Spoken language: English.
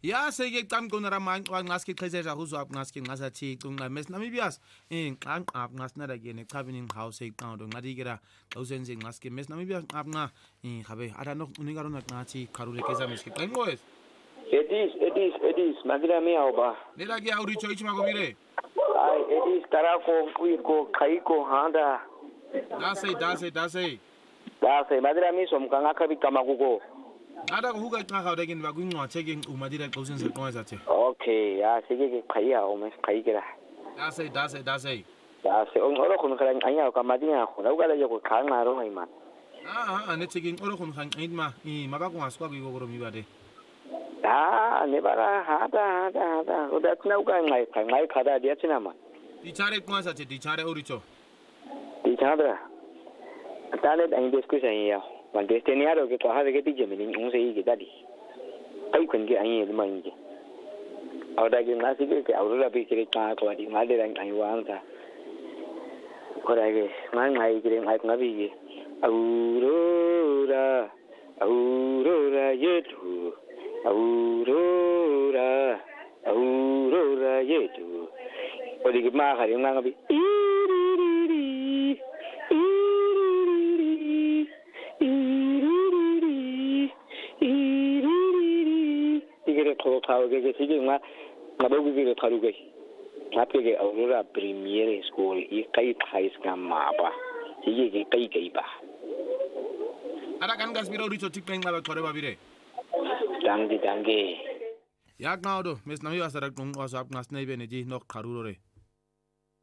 Ya seke qamqona ramanqwa ngaske xhezesha uzwa ngaske ngasathi qunqa mes namibias nqanqa ngasnada ke nechabini nghouse iqando nqadikira xa usenze ngaske mes namibias nqabnqa habe ada no unika rona ngathi qharule keza meske qenqwes it is magila miyaoba lela ke auricho ichima kobire ay it is tarako kuiko khaiko handa dase magila miso mkanga kabikama kuko ada kuhuka xhaga dekin ba kwingcwathe ke ngcuma dira xa usenze qonqwes athe okay ya sike ke khaya o mes khayikela dase ongolo khona khala anya ka madinga khona ukala je ko khanga ro ngima anethi ke ngolo khona khangqitma makakungasikwa kuyiko koromi bade ne bara hada udathina ukanqai khada diyathina man dichare qonqwes athe dichare auricho dichadra tale dang discussion ya wan destiniado ke kwa ke tije mini ngse yi ke dadi ai kun ke anyi ma ngi awda ke nasi ke awra bi ke ka ko di ngade rang ai wanta ko da ke ngai ke ngai ngabi ke aurora yetu aurora yetu ko di ke ma ga ngabi Tau ke sigi nga ngabu ke tharu ke ngape ke aurora premier school I kai thais ka mapa sigi ke kai ba ada kan gas biro richo tikpeng ngaba thore babire dangi yak naudo mes nami wasara qonqwa sap ngasne bene ji nok kharuro re